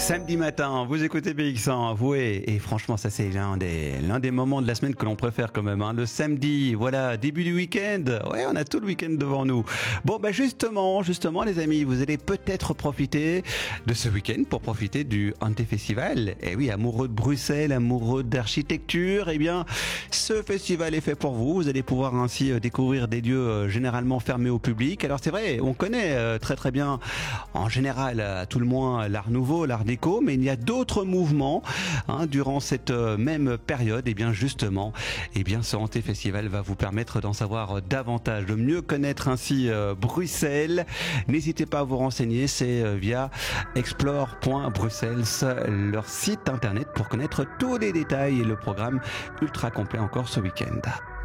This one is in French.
Samedi matin, vous écoutez BX100, vous et franchement ça c'est l'un des moments de la semaine que l'on préfère quand même, hein. Le samedi, voilà, début du week-end, ouais on a tout le week-end devant nous. Bon bah justement les amis, vous allez peut-être profiter de ce week-end pour profiter du Ante Festival. Et oui, amoureux de Bruxelles, amoureux d'architecture, eh bien ce festival est fait pour vous. Vous allez pouvoir ainsi découvrir des lieux généralement fermés au public. Alors c'est vrai, on connaît très bien en général à tout le moins l'art nouveau, l'art déco, mais il y a d'autres mouvements durant cette même période. Et bien justement, ce Ante Festival va vous permettre d'en savoir davantage, de mieux connaître ainsi Bruxelles. N'hésitez pas à vous renseigner, c'est via explore.bruxelles, leur site internet, pour connaître tous les détails et le programme ultra complet encore ce week-end.